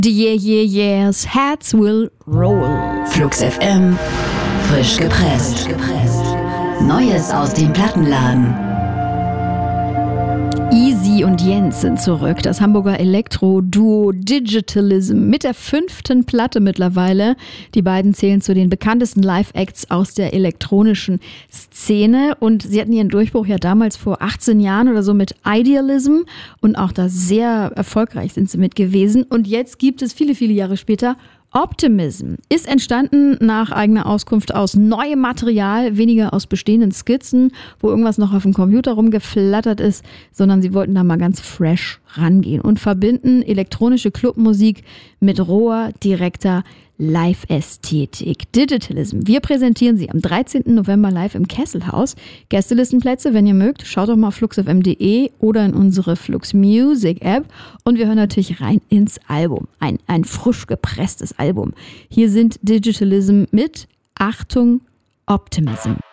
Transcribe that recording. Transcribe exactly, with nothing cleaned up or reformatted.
Die Yeah Yeah Yeahs, Heads Will Roll. Flux F M, frisch gepresst. Neues aus dem Plattenladen. Easy und Jens sind zurück. Das Hamburger Elektro-Duo Digitalism mit der fünften Platte mittlerweile. Die beiden zählen zu den bekanntesten Live-Acts aus der elektronischen Szene. Und sie hatten ihren Durchbruch ja damals vor achtzehn Jahren oder so mit Idealism. Und auch da sehr erfolgreich sind sie mit gewesen. Und jetzt gibt es viele, viele Jahre später Optimism. Ist entstanden nach eigener Auskunft aus neuem Material, weniger aus bestehenden Skizzen, wo irgendwas noch auf dem Computer rumgeflattert ist, sondern sie wollten da mal ganz fresh rangehen und verbinden elektronische Clubmusik mit roher, direkter Live-Ästhetik. Digitalism. Wir präsentieren sie am dreizehnten November live im Kesselhaus. Gästelistenplätze, wenn ihr mögt, schaut doch mal flux f m punkt d e oder in unsere Flux Music App und wir hören natürlich rein ins Album. Ein, ein frisch gepresstes Album. Hier sind Digitalism mit Achtung, Optimism.